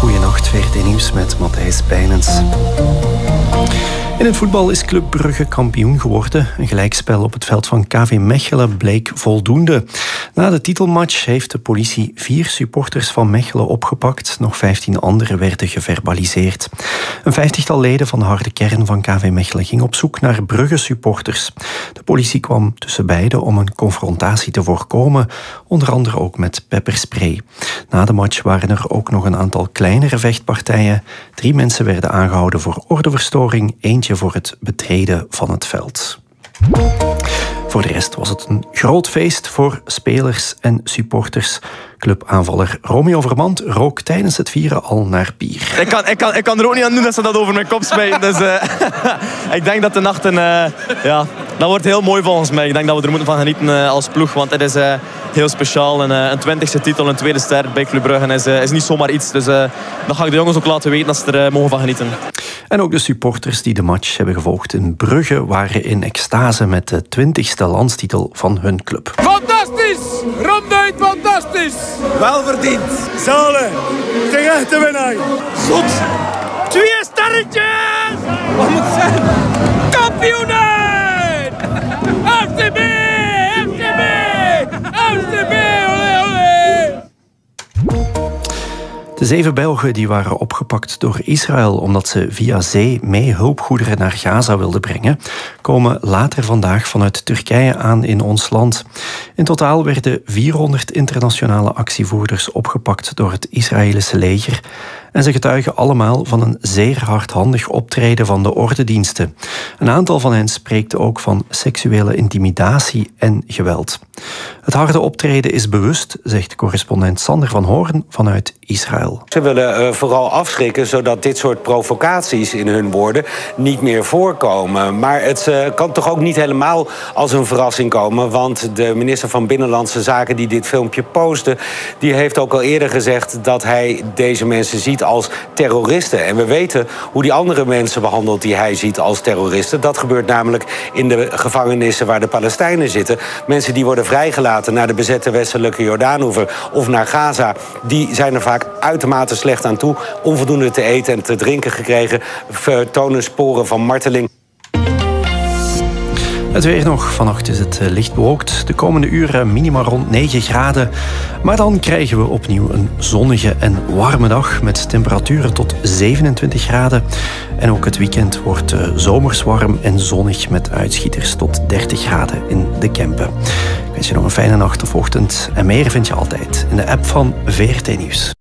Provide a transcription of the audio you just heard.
Goedenacht, VRT Nieuws met Matthijs Bijnens. In het voetbal is Club Brugge kampioen geworden. Een gelijkspel op het veld van KV Mechelen bleek voldoende. Na de titelmatch heeft de politie 4 supporters van Mechelen opgepakt. Nog 15 anderen werden geverbaliseerd. Een 50-tal leden van de harde kern van KV Mechelen ging op zoek naar Brugge-supporters. De politie kwam tussen beiden om een confrontatie te voorkomen, onder andere ook met pepperspray. Na de match waren er ook nog een aantal kleinere vechtpartijen. 3 mensen werden aangehouden voor ordeverstoring, eentje voor het betreden van het veld. Voor de rest was het een groot feest voor spelers en supporters. Clubaanvaller Romeo Vermand rook tijdens het vieren al naar bier. Ik kan er ook niet aan doen dat ze dat over mijn kop smijten. Dus, ik denk dat de nacht dat wordt heel mooi volgens mij. Ik denk dat we er moeten van genieten als ploeg. Want het is heel speciaal. Een 20e titel, een tweede ster bij Club Brugge is niet zomaar iets. Dus dat ga ik de jongens ook laten weten dat ze er mogen van genieten. En ook de supporters die de match hebben gevolgd in Brugge waren in extase met de 20e landstitel van hun club. Fantastisch! Ronduit fantastisch! Wel verdiend. Zalen, terecht de winnaar. Goed! 2 sterretjes! Wat moet het zijn? Kampioenen! FCB! FCB! FCB! Olé, olé! De 7 Belgen die waren opgepakt door Israël omdat ze via zee mee hulpgoederen naar Gaza wilden brengen, komen later vandaag vanuit Turkije aan in ons land. In totaal werden 400 internationale actievoerders opgepakt door het Israëlische leger. En ze getuigen allemaal van een zeer hardhandig optreden van de ordediensten. Een aantal van hen spreekt ook van seksuele intimidatie en geweld. Het harde optreden is bewust, zegt correspondent Sander van Hoorn vanuit Israël. Ze willen vooral afschrikken, zodat dit soort provocaties in hun woorden niet meer voorkomen. Maar het kan toch ook niet helemaal als een verrassing komen, want de minister van Binnenlandse Zaken die dit filmpje postte, die heeft ook al eerder gezegd dat hij deze mensen ziet als terroristen. En we weten hoe die andere mensen behandelt die hij ziet als terroristen. Dat gebeurt namelijk in de gevangenissen waar de Palestijnen zitten. Mensen die worden vrijgelaten naar de bezette westelijke Jordaanoever of naar Gaza, die zijn er vaak uitermate slecht aan toe. Onvoldoende te eten en te drinken gekregen, vertonen sporen van marteling. Het weer nog. Vannacht is het licht bewolkt. De komende uren minimaal rond 9 graden. Maar dan krijgen we opnieuw een zonnige en warme dag met temperaturen tot 27 graden. En ook het weekend wordt zomers warm en zonnig met uitschieters tot 30 graden in de Kempen. Ik wens je nog een fijne nacht of ochtend. En meer vind je altijd in de app van VRT Nieuws.